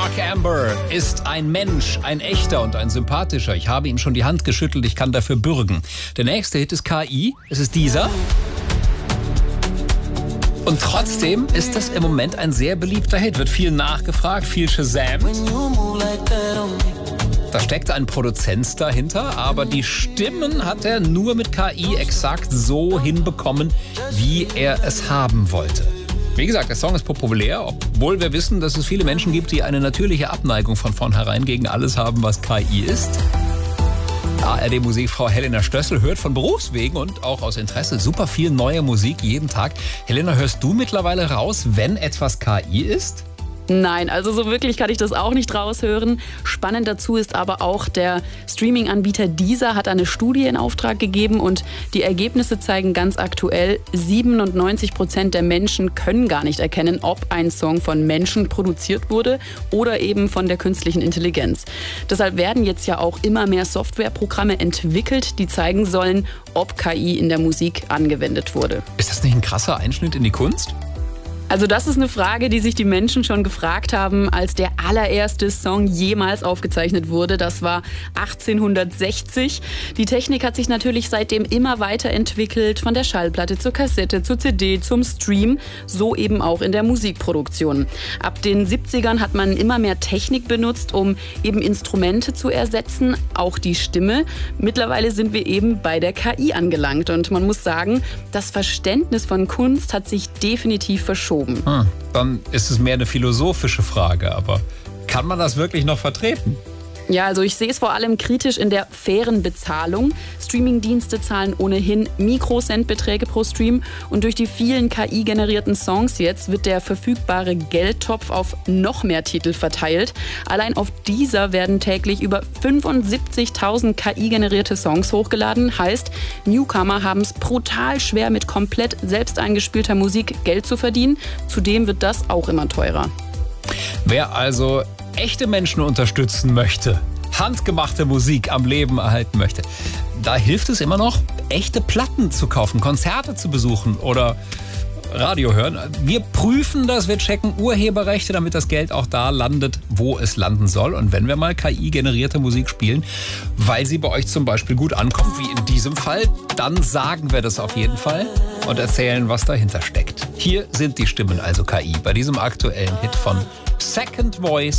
Mark Amber ist ein Mensch, ein echter und ein sympathischer. Ich habe ihm schon die Hand geschüttelt, ich kann dafür bürgen. Der nächste Hit ist KI, es ist dieser. Und trotzdem ist das im Moment ein sehr beliebter Hit. Wird viel nachgefragt, viel Shazam. Da steckt ein Produzent dahinter, aber die Stimmen hat er nur mit KI exakt so hinbekommen, wie er es haben wollte. Wie gesagt, der Song ist populär, obwohl wir wissen, dass es viele Menschen gibt, die eine natürliche Abneigung von vornherein gegen alles haben, was KI ist. ARD-Musikfrau Helena Stössel hört von Berufswegen und auch aus Interesse super viel neue Musik jeden Tag. Helena, hörst du mittlerweile raus, wenn etwas KI ist? Nein, also so wirklich kann ich das auch nicht raushören. Spannend dazu ist aber auch, der Streaming-Anbieter Deezer hat eine Studie in Auftrag gegeben und die Ergebnisse zeigen ganz aktuell, 97% der Menschen können gar nicht erkennen, ob ein Song von Menschen produziert wurde oder eben von der künstlichen Intelligenz. Deshalb werden jetzt ja auch immer mehr Softwareprogramme entwickelt, die zeigen sollen, ob KI in der Musik angewendet wurde. Ist das nicht ein krasser Einschnitt in die Kunst? Also das ist eine Frage, die sich die Menschen schon gefragt haben, als der allererste Song jemals aufgezeichnet wurde. Das war 1860. Die Technik hat sich natürlich seitdem immer weiterentwickelt, von der Schallplatte zur Kassette, zur CD, zum Stream, so eben auch in der Musikproduktion. Ab den 70ern hat man immer mehr Technik benutzt, um eben Instrumente zu ersetzen, auch die Stimme. Mittlerweile sind wir eben bei der KI angelangt und man muss sagen, das Verständnis von Kunst hat sich definitiv verschoben. Dann ist es mehr eine philosophische Frage, aber kann man das wirklich noch vertreten? Ja, also ich sehe es vor allem kritisch in der fairen Bezahlung. Streamingdienste zahlen ohnehin Mikrocentbeträge pro Stream und durch die vielen KI-generierten Songs jetzt wird der verfügbare Geldtopf auf noch mehr Titel verteilt. Allein auf Deezer werden täglich über 75.000 KI-generierte Songs hochgeladen. Heißt, Newcomer haben es brutal schwer, mit komplett selbst eingespielter Musik Geld zu verdienen. Zudem wird das auch immer teurer. Wer also echte Menschen unterstützen möchte, handgemachte Musik am Leben erhalten möchte, da hilft es immer noch, echte Platten zu kaufen, Konzerte zu besuchen oder Radio hören. Wir prüfen das, wir checken Urheberrechte, damit das Geld auch da landet, wo es landen soll. Und wenn wir mal KI-generierte Musik spielen, weil sie bei euch zum Beispiel gut ankommt, wie in diesem Fall, dann sagen wir das auf jeden Fall und erzählen, was dahinter steckt. Hier sind die Stimmen, also KI, bei diesem aktuellen Hit von Second Voice.